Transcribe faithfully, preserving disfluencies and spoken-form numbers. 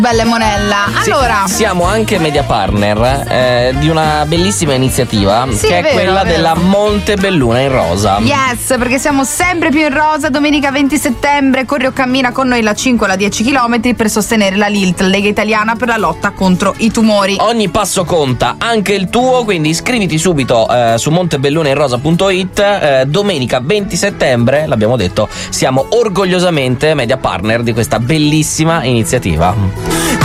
Bella Monella. Allora, sì, siamo anche media partner eh, di una bellissima iniziativa sì, che è, è vero, quella è vero. della Montebelluna in rosa. Yes, perché siamo sempre più in rosa. Domenica venti settembre corri o cammina con noi la cinque e la dieci chilometri per sostenere la L I L T, Lega Italiana per la lotta contro i tumori. Ogni passo conta, anche il tuo, quindi iscriviti subito eh, su montebellunainrosa punto it. eh, domenica venti settembre, l'abbiamo detto, siamo orgogliosamente media partner di questa bellissima iniziativa.